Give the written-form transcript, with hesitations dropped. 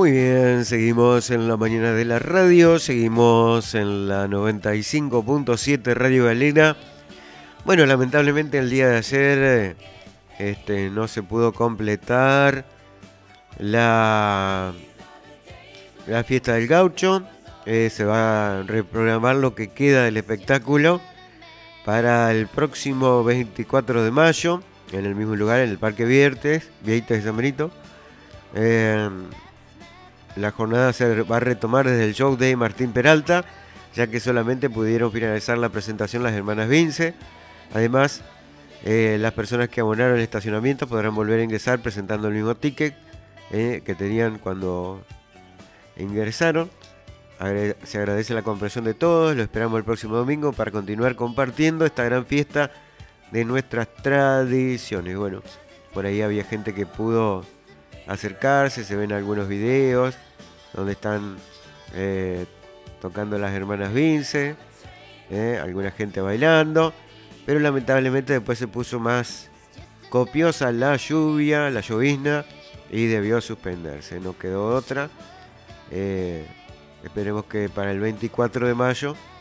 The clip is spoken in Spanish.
Muy bien, seguimos en la mañana de la radio, seguimos en la 95.7 Radio Galena. Bueno, lamentablemente el día de ayer no se pudo completar la, la fiesta del gaucho. Se va a reprogramar lo que queda del espectáculo para el próximo 24 de mayo, en el mismo lugar, en el Parque Vieques de San Benito. La jornada se va a retomar desde el show de Martín Peralta, ya que solamente pudieron finalizar la presentación las hermanas Vince. Además, las personas que abonaron el estacionamiento podrán volver a ingresar presentando el mismo ticket que tenían cuando ingresaron. Se agradece la comprensión de todos, lo esperamos el próximo domingo para continuar compartiendo esta gran fiesta de nuestras tradiciones. Bueno, por ahí había gente que pudo acercarse, se ven algunos videos donde están tocando las hermanas Vince, alguna gente bailando, pero lamentablemente después se puso más copiosa la lluvia, la llovizna, y debió suspenderse, no quedó otra. Esperemos que para el 24 de mayo